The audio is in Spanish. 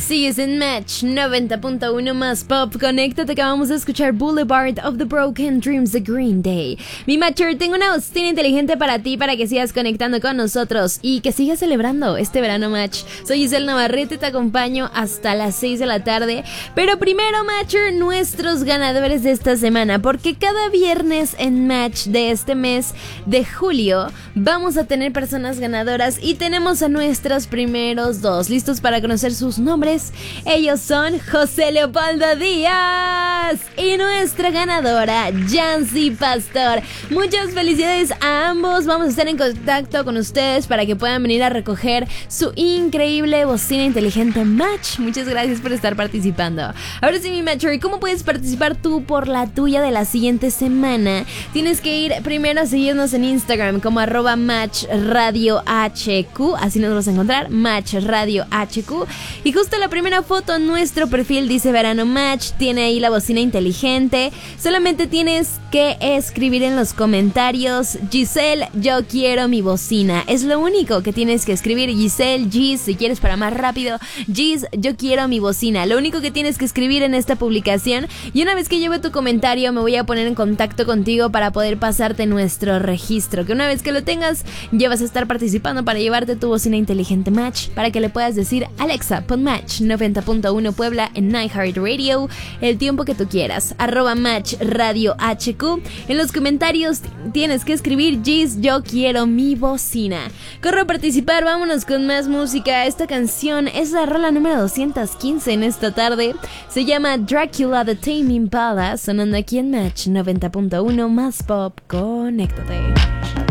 Sigues en Match 90.1 más pop. Conéctate, que vamos a escuchar Boulevard of the Broken Dreams de Green Day. Mi Matcher, tengo una bocina inteligente para ti, para que sigas conectando con nosotros y que sigas celebrando este verano Match. Soy Giselle Navarrete, te acompaño hasta las 6 de la tarde. Pero primero, Matcher, nuestros ganadores de esta semana, porque cada viernes en Match de este mes de julio vamos a tener personas ganadoras y tenemos a nuestros primeros dos. ¿Listos para conocer sus nombres? Ellos son José Leopoldo Díaz y nuestra ganadora, Yancy Pastor. Muchas felicidades a ambos. Vamos a estar en contacto con ustedes para que puedan venir a recoger su increíble bocina inteligente Match. Muchas gracias por estar participando. Ahora sí, mi Matcher, ¿cómo puedes participar tú por la tuya de la siguiente semana? Tienes que ir primero a seguirnos en Instagram como @MatchRadioHQ. Así nos vas a encontrar, MatchRadioHQ. Y justo la primera foto en nuestro perfil dice Verano Match, tiene ahí la bocina inteligente. Solamente tienes que escribir en los comentarios: Giselle, yo quiero mi bocina. Es lo único que tienes que escribir. Giselle, Gis, si quieres para más rápido, Gis, yo quiero mi bocina. Lo único que tienes que escribir en esta publicación, y una vez que lleve tu comentario me voy a poner en contacto contigo para poder pasarte nuestro registro, que una vez que lo tengas ya vas a estar participando para llevarte tu bocina inteligente Match, para que le puedas decir: Alexa, pon Match 90.1 Puebla en iHeartRadio el tiempo que tú quieras, @MatchRadioHQ. En los comentarios tienes que escribir: Gis, yo quiero mi bocina. Corro a participar, vámonos con más música. Esta canción es la rola número 215 en esta tarde. Se llama Dracula de Tame Impala, sonando aquí en Match 90.1 más pop. Conéctate.